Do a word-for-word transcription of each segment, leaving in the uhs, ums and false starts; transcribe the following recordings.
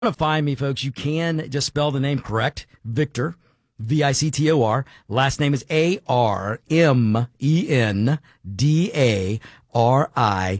To find me, folks, you can just spell the name correct. Victor, V I C T O R. Last name is A R M E N D A R I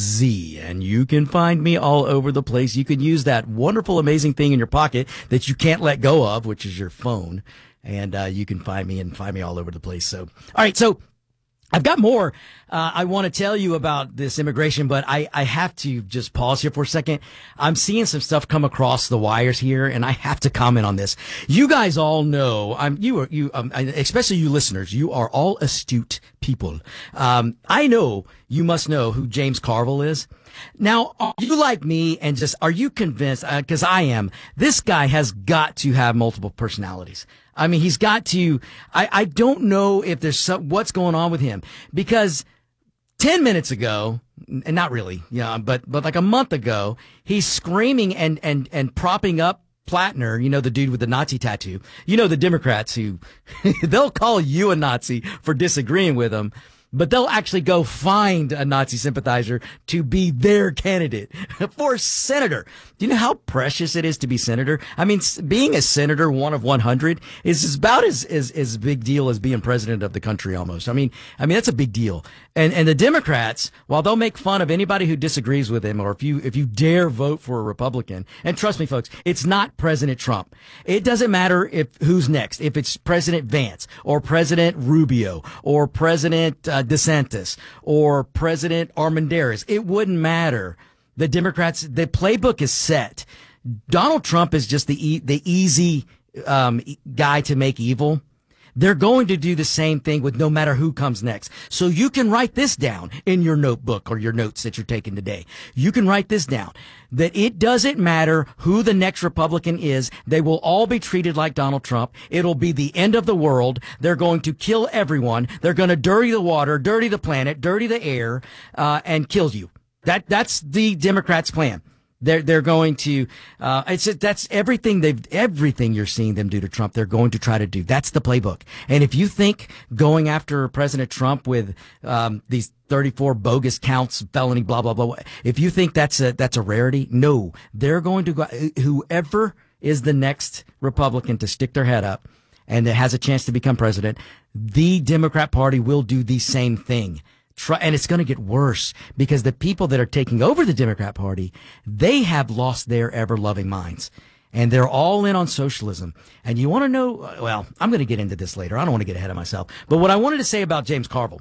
Z. And you can find me all over the place. You can use that wonderful, amazing thing in your pocket that you can't let go of, which is your phone. And uh, you can find me and find me all over the place. So, all right, so I've got more uh, I want to tell you about this immigration, but I, I have to just pause here for a second. I'm seeing some stuff come across the wires here, and I have to comment on this. You guys all know, I'm you are you, um, especially you listeners. You are all astute people. Um, I know you must know who James Carville is. Now, are you like me and just, are you convinced, because uh, I am, this guy has got to have multiple personalities. I mean, he's got to, I, I don't know if there's some, what's going on with him, because ten minutes ago, and not really, yeah, but, but like a month ago, he's screaming and, and, and propping up Plattner, you know, the dude with the Nazi tattoo. You know, the Democrats who, they'll call you a Nazi for disagreeing with them, but they'll actually go find a Nazi sympathizer to be their candidate for senator. Do you know how precious it is to be senator? I mean, being a senator, one of one hundred, is about as, as, as big deal as being president of the country almost. I mean, I mean, that's a big deal. And, and the Democrats, while they'll make fun of anybody who disagrees with him, or if you, if you dare vote for a Republican, and trust me, folks, it's not President Trump. It doesn't matter if who's next, if it's President Vance or President Rubio or President uh, DeSantis or President Armendariz. It wouldn't matter. The Democrats, the playbook is set. Donald Trump is just the e- the easy um, guy to make evil. They're going to do the same thing with no matter who comes next. So you can write this down in your notebook or your notes that you're taking today. You can write this down, that it doesn't matter who the next Republican is. They will all be treated like Donald Trump. It'll be the end of the world. They're going to kill everyone. They're going to dirty the water, dirty the planet, dirty the air, uh, and kill you. That, that's the Democrats' plan. They're, they're going to, uh, it's, that's everything they've, everything you're seeing them do to Trump, they're going to try to do. That's the playbook. And if you think going after President Trump with, um, these thirty-four bogus counts, felony, blah, blah, blah, if you think that's a, that's a rarity, no, they're going to go, whoever is the next Republican to stick their head up and that has a chance to become president, the Democrat Party will do the same thing. Try, and it's going to get worse because the people that are taking over the Democrat Party, they have lost their ever-loving minds. And they're all in on socialism. And you want to know, well, I'm going to get into this later. I don't want to get ahead of myself. But what I wanted to say about James Carville,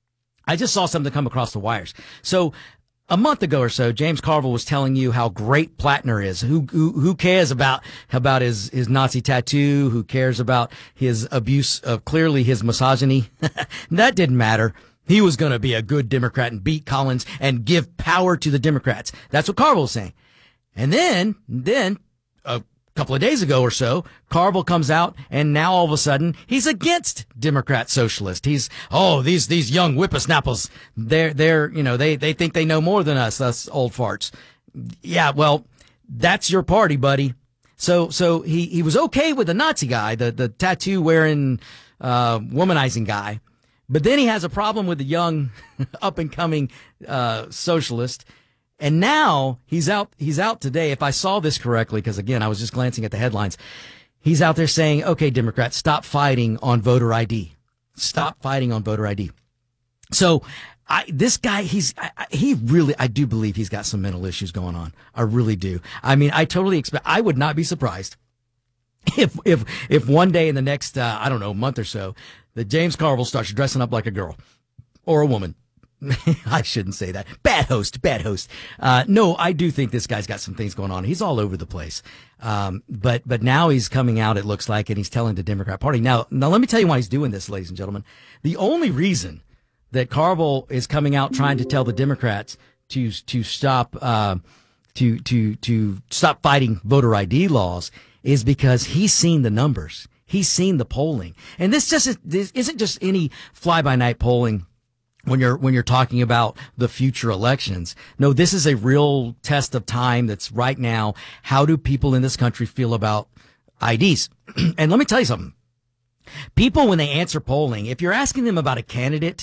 I just saw something come across the wires. So a month ago or so, James Carville was telling you how great Plattner is. Who who, who cares about about his, his Nazi tattoo? Who cares about his abuse of clearly his misogyny? That didn't matter. He was going to be a good Democrat and beat Collins and give power to the Democrats. That's what Carville was saying. And then, then a couple of days ago or so, Carville comes out and now all of a sudden he's against Democrat socialist. He's, oh, these, these young whippersnappers, they're, they're, you know, they, they think they know more than us, us old farts. Yeah, well, that's your party, buddy. So, so he, he was okay with the Nazi guy, the, the tattoo wearing, uh, womanizing guy. But then he has a problem with the young, up-and-coming uh socialist. And now he's out he's out today, if I saw this correctly, because, again, I was just glancing at the headlines. He's out there saying, okay, Democrats, stop fighting on voter I D. Stop fighting on voter I D. So I, this guy, he's I, he really, I do believe he's got some mental issues going on. I really do. I mean, I totally expect, I would not be surprised if if if one day in the next, uh, I don't know, month or so, that James Carville starts dressing up like a girl or a woman. I shouldn't say that. Bad host, bad host. Uh, no, I do think this guy's got some things going on. He's all over the place. Um, but, but now he's coming out, it looks like, and he's telling the Democrat Party. Now, now let me tell you why he's doing this, ladies and gentlemen. The only reason that Carville is coming out trying to tell the Democrats to, to stop, uh, to, to, to stop fighting voter I D laws is because he's seen the numbers. He's seen the polling. And this just this isn't just any fly-by-night polling when you're when you're talking about the future elections. No, this is a real test of time that's right now. How do people in this country feel about I Ds? And let me tell you something. People, when they answer polling, if you're asking them about a candidate,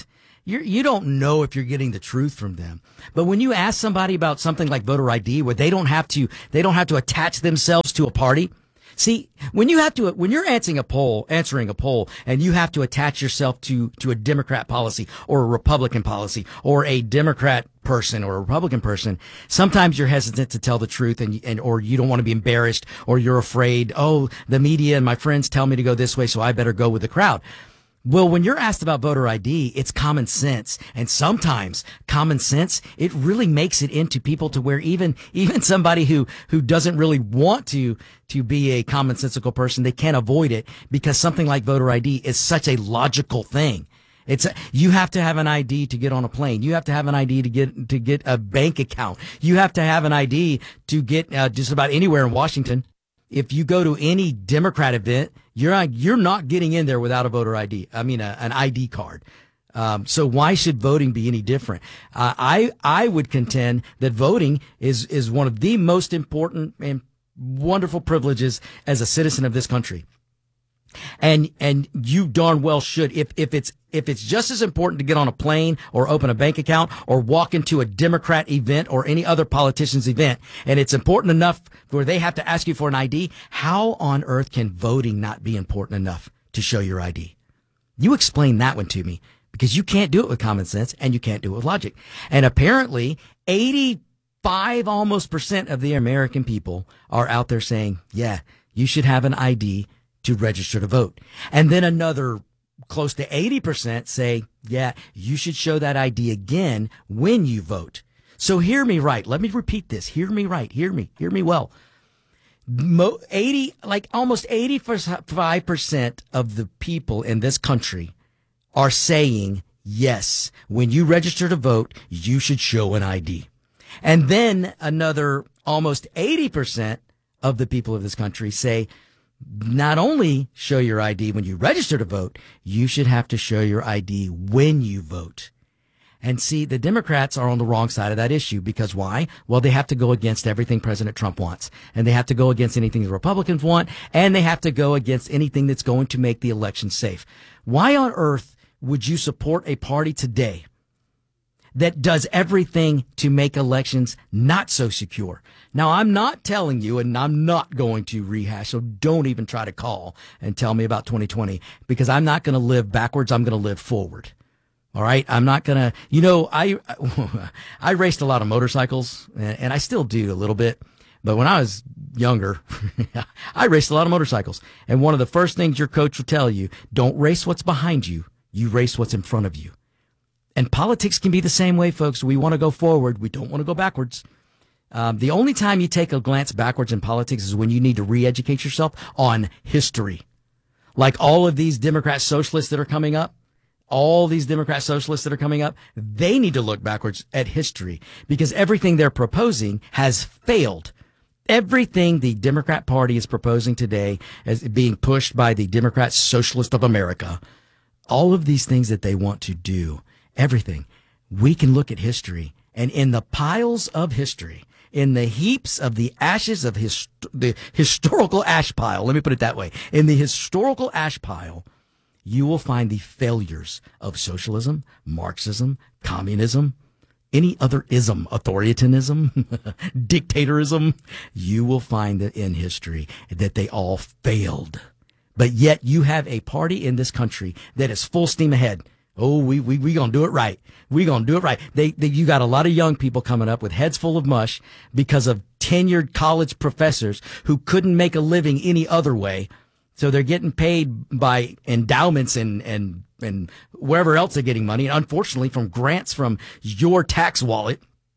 You're, you don't know if you're getting the truth from them. But when you ask somebody about something like voter I D, where they don't have to, they don't have to attach themselves to a party. See, when you have to, when you're answering a poll, answering a poll, and you have to attach yourself to, to a Democrat policy or a Republican policy or a Democrat person or a Republican person, sometimes you're hesitant to tell the truth and, and, or you don't want to be embarrassed or you're afraid, oh, the media and my friends tell me to go this way, so I better go with the crowd. Well, when you're asked about voter I D, it's common sense. And sometimes common sense, it really makes it into people to where even, even somebody who, who doesn't really want to, to be a commonsensical person, they can't avoid it because something like voter I D is such a logical thing. It's, a, you have to have an I D to get on a plane. You have to have an I D to get, to get a bank account. You have to have an I D to get uh, just about anywhere in Washington. If you go to any Democrat event, you're not, you're not getting in there without a voter I D. I mean, a, an I D card. Um, so why should voting be any different? Uh, I, I would contend that voting is, is one of the most important and wonderful privileges as a citizen of this country. And, and you darn well should. If, if it's, if it's just as important to get on a plane or open a bank account or walk into a Democrat event or any other politician's event, and it's important enough where they have to ask you for an I D, how on earth can voting not be important enough to show your I D? You explain that one to me, because you can't do it with common sense and you can't do it with logic. And apparently eighty-five almost percent of the American people are out there saying, yeah, you should have an I D to register to vote. And then another close to eighty percent say, yeah, you should show that I D again when you vote. So hear me right. Let me repeat this. Hear me right. Hear me. Hear me well. Mo- eighty, like almost eighty-five percent of the people in this country are saying, yes, when you register to vote, you should show an I D. And then another almost eighty percent of the people of this country say, not only show your I D when you register to vote, you should have to show your I D when you vote. And see, the Democrats are on the wrong side of that issue because why? Well, they have to go against everything President Trump wants, and they have to go against anything the Republicans want, and they have to go against anything that's going to make the election safe. Why on earth would you support a party today that does everything to make elections not so secure? Now, I'm not telling you, and I'm not going to rehash, so don't even try to call and tell me about twenty twenty, because I'm not going to live backwards. I'm going to live forward. All right. I'm not going to, you know, I, I raced a lot of motorcycles, and I still do a little bit. But when I was younger, I raced a lot of motorcycles. And one of the first things your coach will tell you, don't race what's behind you. You race what's in front of you. And politics can be the same way, folks. We want to go forward. We don't want to go backwards. Um, the only time you take a glance backwards in politics is when you need to re-educate yourself on history. Like all of these Democrat socialists that are coming up, all these Democrat socialists that are coming up, they need to look backwards at history because everything they're proposing has failed. Everything the Democrat Party is proposing today as being pushed by the Democrat Socialist of America, all of these things that they want to do, everything, we can look at history, and in the piles of history, in the heaps of the ashes of his, the historical ash pile, let me put it that way, in the historical ash pile, you will find the failures of socialism, Marxism, communism, any other ism, authoritarianism, dictatorism. You will find that in history that they all failed. But yet you have a party in this country that is full steam ahead. Oh, we, we, we gonna do it right. We gonna do it right. They, they, you got a lot of young people coming up with heads full of mush because of tenured college professors who couldn't make a living any other way. So they're getting paid by endowments and, and, and wherever else they're getting money. And unfortunately from grants from your tax wallet,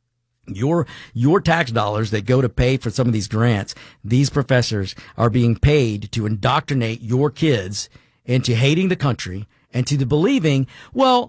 your, your tax dollars that go to pay for some of these grants, these professors are being paid to indoctrinate your kids into hating the country and to the believing, well,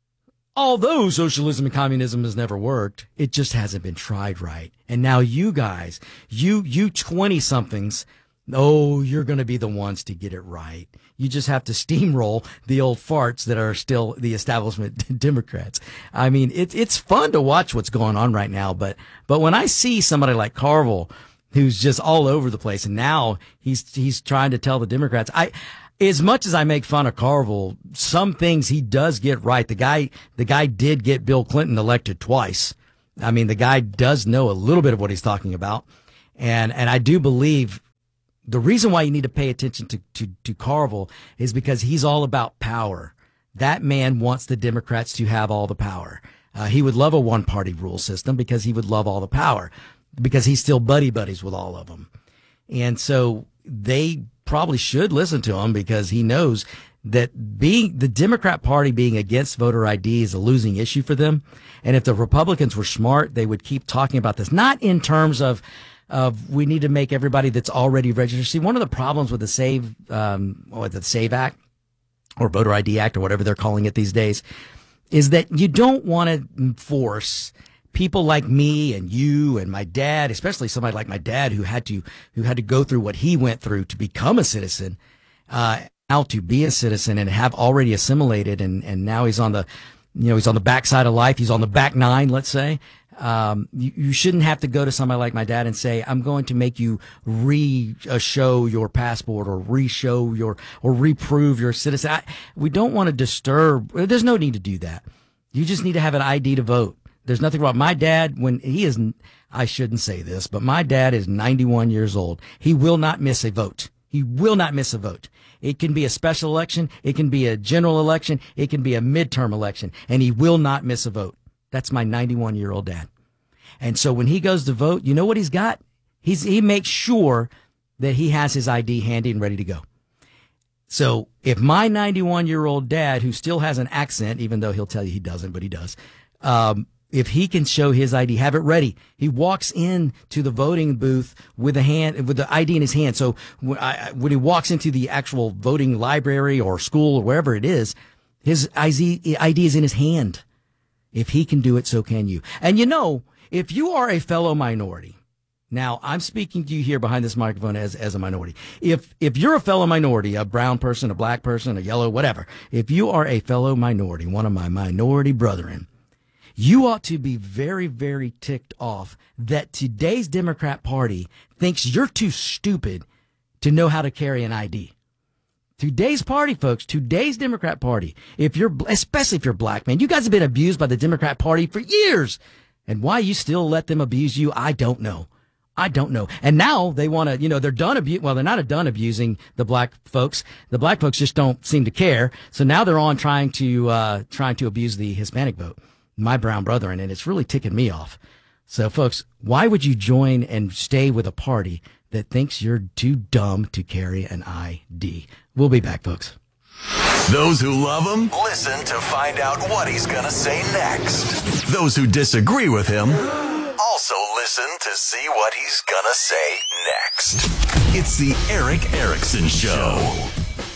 although socialism and communism has never worked, it just hasn't been tried right. And now you guys, you, you twenty somethings, oh, you're going to be the ones to get it right. You just have to steamroll the old farts that are still the establishment Democrats. I mean, it, it's fun to watch what's going on right now. But, but when I see somebody like Carville, who's just all over the place, and now he's, he's trying to tell the Democrats, I, As much as I make fun of Carville, some things he does get right. The guy, the guy did get Bill Clinton elected twice. I mean, the guy does know a little bit of what he's talking about. And, and I do believe the reason why you need to pay attention to, to, to Carville is because he's all about power. That man wants the Democrats to have all the power. Uh, he would love a one party rule system because he would love all the power because he's still buddy buddies with all of them. And so they probably should listen to him because he knows that being the Democrat Party being against voter I D is a losing issue for them. And if the Republicans were smart, they would keep talking about this, not in terms of, of we need to make everybody that's already registered. See, one of the problems with the Save, um, what the Save Act or Voter I D Act or whatever they're calling it these days is that you don't want to force people like me and you and my dad, especially somebody like my dad who had to, who had to go through what he went through to become a citizen, uh, how to be a citizen and have already assimilated. And, and now he's on the, you know, he's on the backside of life. He's on the back nine, let's say. Um, you, you shouldn't have to go to somebody like my dad and say, I'm going to make you re-show your passport or re-show your, or reprove your citizen. I, we don't want to disturb. There's no need to do that. You just need to have an I D to vote. There's nothing wrong. My dad, when he is, I shouldn't say this, but my dad is ninety-one years old. He will not miss a vote. He will not miss a vote. It can be a special election. It can be a general election. It can be a midterm election, and he will not miss a vote. That's my ninety-one year old dad. And so when he goes to vote, you know what he's got? He's, he makes sure that he has his I D handy and ready to go. So if my ninety-one year old dad, who still has an accent, even though he'll tell you he doesn't, but he does, um, if he can show his I D, have it ready. He walks in to the voting booth with a hand, with the I D in his hand. So when, I, when he walks into the actual voting library or school or wherever it is, his I D is in his hand. If he can do it, so can you. And you know, if you are a fellow minority, now I'm speaking to you here behind this microphone as, as a minority. If, if you're a fellow minority, a brown person, a black person, a yellow, whatever, if you are a fellow minority, one of my minority brethren, you ought to be very, very ticked off that today's Democrat Party thinks you're too stupid to know how to carry an I D. Today's party, folks, today's Democrat Party, if you're, especially if you're black, man, you guys have been abused by the Democrat Party for years. And why you still let them abuse you, I don't know. I don't know. And now they want to, you know, they're done abu- well, they're not done abusing the black folks. The black folks just don't seem to care. So now they're on trying to, uh, trying to abuse the Hispanic vote, my brown brethren, and it's really ticking me off. So folks, why would you join and stay with a party that thinks you're too dumb to carry an I D? We'll be back, folks. Those who love him, listen to find out what he's going to say next. Those who disagree with him, also listen to see what he's going to say next. It's the Erick Erickson Show.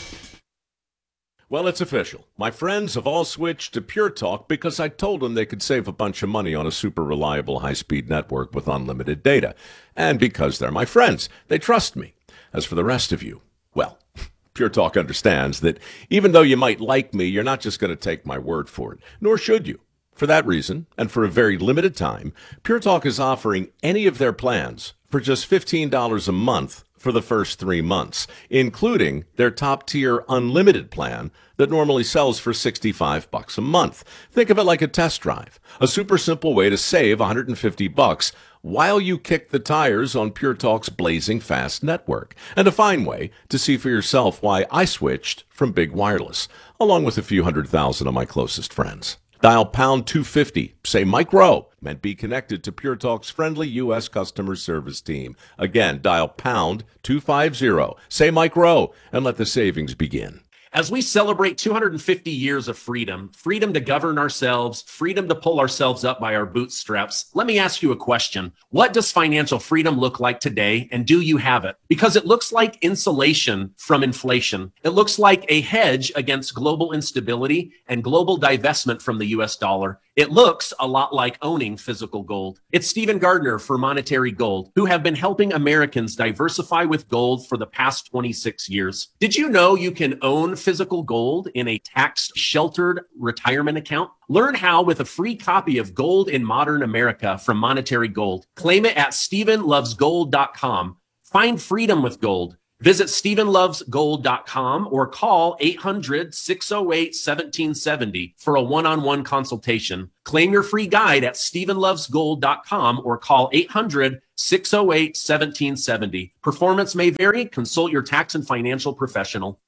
Well, it's official. My friends have all switched to Pure Talk because I told them they could save a bunch of money on a super reliable high-speed network with unlimited data. And because they're my friends, they trust me. As for the rest of you, well, Pure Talk understands that even though you might like me, you're not just going to take my word for it, nor should you. For that reason, and for a very limited time, Pure Talk is offering any of their plans for just fifteen dollars a month for the first three months, including their top-tier unlimited plan that normally sells for sixty-five bucks a month. Think of it like a test drive, a super simple way to save one hundred fifty bucks while you kick the tires on Pure Talk's blazing fast network, and a fine way to see for yourself why I switched from Big Wireless, along with a few hundred thousand of my closest friends. Dial pound two fifty, say Mike Rowe, and be connected to Pure Talk's friendly U S customer service team. Again, dial pound two fifty, say Mike Rowe, and let the savings begin. As we celebrate two hundred fifty years of freedom, freedom to govern ourselves, freedom to pull ourselves up by our bootstraps, let me ask you a question. What does financial freedom look like today, and do you have it? Because it looks like insulation from inflation. It looks like a hedge against global instability and global divestment from the U S dollar. It looks a lot like owning physical gold. It's Stephen Gardner for Monetary Gold, who have been helping Americans diversify with gold for the past twenty-six years. Did you know you can own physical gold in a tax-sheltered retirement account? Learn how with a free copy of Gold in Modern America from Monetary Gold. Claim it at Stephen Loves Gold dot com. Find freedom with gold. Visit stephen loves gold dot com or call eight hundred, six oh eight, one seven seven oh for a one-on-one consultation. Claim your free guide at stephen loves gold dot com or call eight hundred, six oh eight, one seven seven oh. Performance may vary. Consult your tax and financial professional.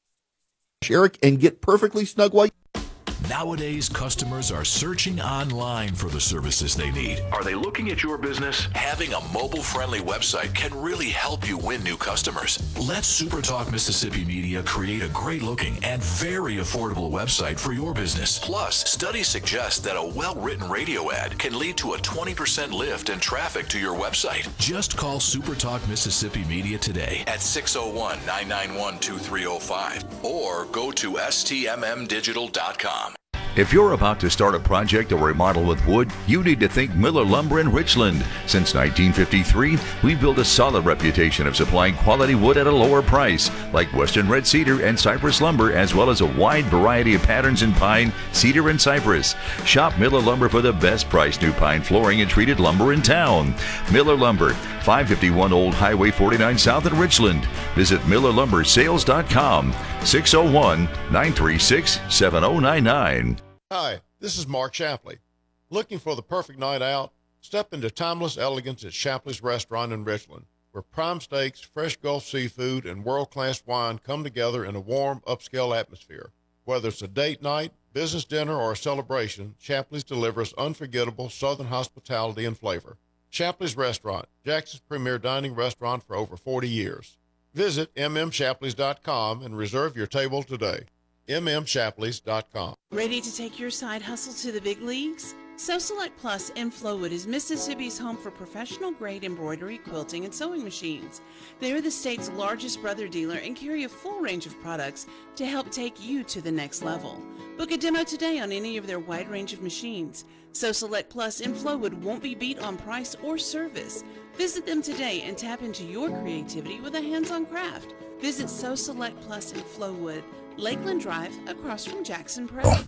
Eric, and get perfectly snug while you... Nowadays, customers are searching online for the services they need. Are they looking at your business? Having a mobile-friendly website can really help you win new customers. Let SuperTalk Mississippi Media create a great-looking and very affordable website for your business. Plus, studies suggest that a well-written radio ad can lead to a twenty percent lift in traffic to your website. Just call SuperTalk Mississippi Media today At six oh one, nine nine one, two three oh five or go to S T M M digital dot com. If you're about to start a project or remodel with wood, you need to think Miller Lumber in Richland. Since nineteen fifty-three, we've built a solid reputation of supplying quality wood at a lower price, like Western Red Cedar and Cypress Lumber, as well as a wide variety of patterns in pine, cedar, and cypress. Shop Miller Lumber for the best price new pine flooring and treated lumber in town. Miller Lumber, five fifty-one Old Highway forty-nine South in Richland. Visit miller lumber sales dot com, six oh one, nine three six, seven oh nine nine. Hi, this is Mark Shapley. Looking for the perfect night out? Step into timeless elegance at Shapley's Restaurant in Richland, where prime steaks, fresh Gulf seafood, and world-class wine come together in a warm, upscale atmosphere. Whether it's a date night, business dinner, or a celebration, Shapley's delivers unforgettable Southern hospitality and flavor. Shapley's Restaurant, Jackson's premier dining restaurant for over forty years. Visit m m shapleys dot com and reserve your table today. m m shapleys dot com. Ready to take your side hustle to the big leagues? So Select Plus in Flowood is Mississippi's home for professional grade embroidery, quilting, and sewing machines. They are the state's largest brother dealer and carry a full range of products to help take you to the next level. Book a demo today on any of their wide range of machines. So Select Plus in Flowood won't be beat on price or service. Visit them today and tap into your creativity with a hands-on craft. Visit So Select Plus in Flowood, Lakeland Drive, across from Jackson Prep.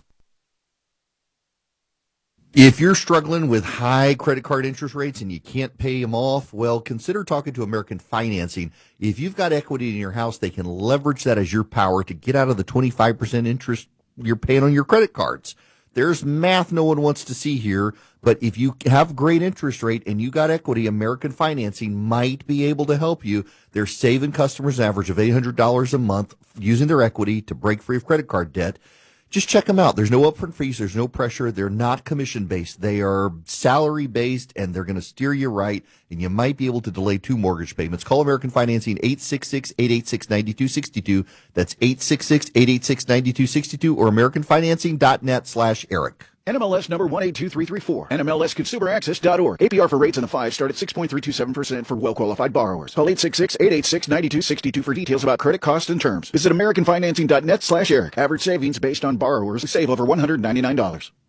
If you're struggling with high credit card interest rates and you can't pay them off, well, consider talking to American Financing. If you've got equity in your house, they can leverage that as your power to get out of the twenty-five percent interest you're paying on your credit cards. There's math no one wants to see here, but if you have great interest rate and you got equity, American Financing might be able to help you. They're saving customers an average of eight hundred dollars a month using their equity to break free of credit card debt. Just check them out. There's no upfront fees. There's no pressure. They're not commission-based. They are salary-based, and they're going to steer you right, and you might be able to delay two mortgage payments. Call American Financing, eight six six, eight eight six, nine two six two. That's eight six six, eight eight six, nine two six two or american financing dot net slash Eric. N M L S number one eight two three three four. N M L S consumer access dot org. A P R for rates in the five start at six point three two seven percent for well-qualified borrowers. Call eight six six, eight eight six, nine two six two for details about credit costs and terms. Visit american financing dot net slash Eric. Average savings based on borrowers who save over one hundred ninety-nine dollars.